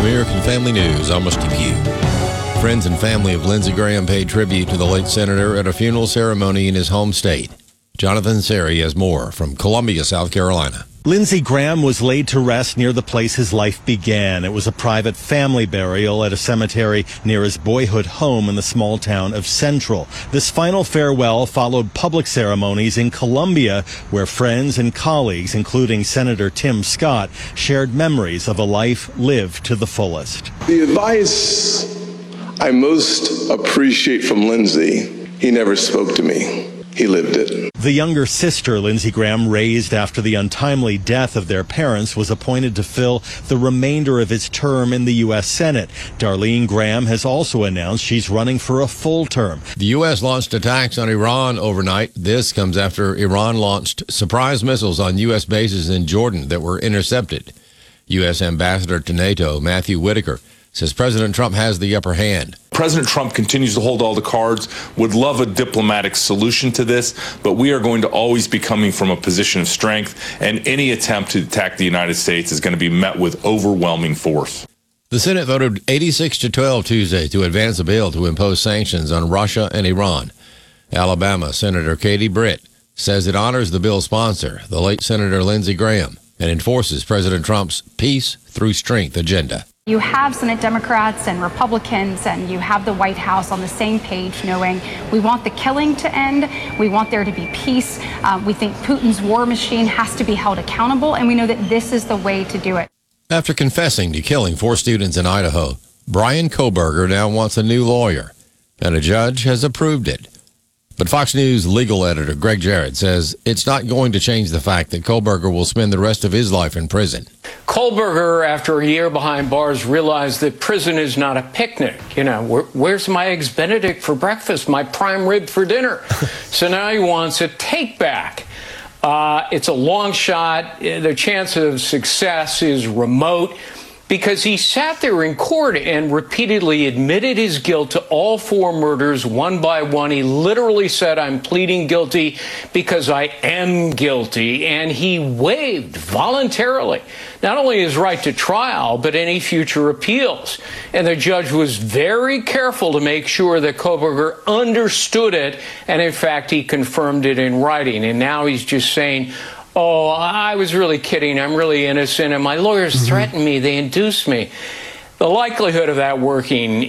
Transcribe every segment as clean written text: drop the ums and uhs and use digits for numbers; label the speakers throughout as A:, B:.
A: American Family News, I'm Steve Pugh. Friends and family of Lindsey Graham paid tribute to the late senator at a funeral ceremony in his home state. Jonathan Seri has more from Columbia, South Carolina.
B: Lindsey Graham was laid to rest near the place his life began. It was a private family burial at a cemetery near his boyhood home in the small town of Central. This final farewell followed public ceremonies in Columbia, where friends and colleagues, including Senator Tim Scott, shared memories of a life lived to the fullest.
C: The advice I most appreciate from Lindsey, he never spoke to me. He lived it.
B: The younger sister Lindsey Graham raised after the untimely death of their parents was appointed to fill the remainder of his term in the U.S. Senate. Darlene Graham has also announced she's running for a full term.
A: The U.S. launched attacks on Iran overnight. This comes after Iran launched surprise missiles on U.S. bases in Jordan that were intercepted. U.S. Ambassador to NATO, Matthew Whitaker, says President Trump has the upper hand.
D: President Trump continues to hold all the cards, would love a diplomatic solution to this, but we are going to always be coming from a position of strength, and any attempt to attack the United States is going to be met with overwhelming force.
A: The Senate voted 86-12 Tuesday to advance a bill to impose sanctions on Russia and Iran. Alabama Senator Katie Britt says it honors the bill's sponsor, the late Senator Lindsey Graham, and enforces President Trump's peace through strength agenda.
E: You have Senate Democrats and Republicans, and you have the White House on the same page, knowing we want the killing to end, we want there to be peace, we think Putin's war machine has to be held accountable, and we know that this is the way to do it.
A: After confessing to killing 4 students in Idaho, Bryan Kohberger now wants a new lawyer, and a judge has approved it. But Fox News legal editor Greg Jarrett says it's not going to change the fact that Kohberger will spend the rest of his life in prison.
F: Kohberger, after a year behind bars, realized that prison is not a picnic. Where's my Eggs Benedict for breakfast, my prime rib for dinner? So now he wants a take-back. It's a long shot. The chance of success is remote, because he sat there in court and repeatedly admitted his guilt to all 4 murders one by one. He literally said, I'm pleading guilty because I am guilty. And he waived voluntarily not only his right to trial, but any future appeals. And the judge was very careful to make sure that Kohberger understood it. And in fact, he confirmed it in writing. And now he's just saying, oh, I was really kidding. I'm really innocent. And my lawyers threatened me. They induced me. The likelihood of that working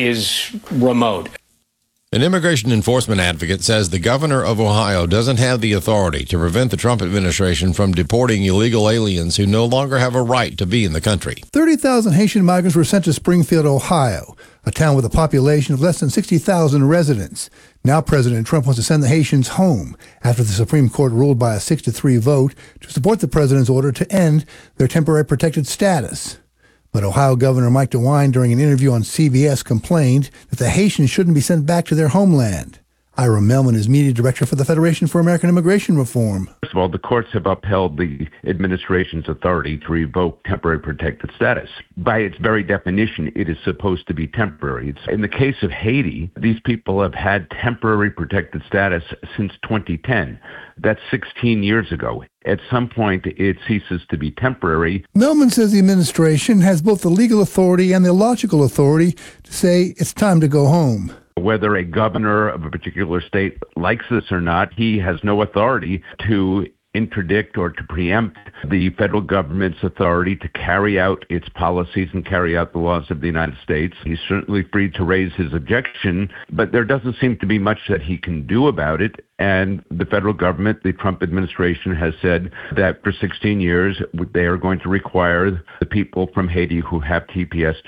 F: is remote.
A: An immigration enforcement advocate says the governor of Ohio doesn't have the authority to prevent the Trump administration from deporting illegal aliens who no longer have a right to be in the country.
G: 30,000 Haitian migrants were sent to Springfield, Ohio, a town with a population of less than 60,000 residents. Now President Trump wants to send the Haitians home after the Supreme Court ruled by a 6-3 vote to support the president's order to end their temporary protected status. But Ohio Governor Mike DeWine, during an interview on CBS, complained that the Haitians shouldn't be sent back to their homeland. Ira Melman is media director for the Federation for American Immigration Reform.
H: First of all, the courts have upheld the administration's authority to revoke temporary protected status. By its very definition, it is supposed to be temporary. In the case of Haiti, these people have had temporary protected status since 2010. That's 16 years ago. At some point, it ceases to be temporary.
G: Melman says the administration has both the legal authority and the logical authority to say it's time to go home.
H: Whether a governor of a particular state likes this or not, he has no authority to interdict or to preempt the federal government's authority to carry out its policies and carry out the laws of the United States. He's certainly free to raise his objection, but there doesn't seem to be much that he can do about it. And the federal government, the Trump administration, has said that for 16 years, they are going to require the people from Haiti who have TPS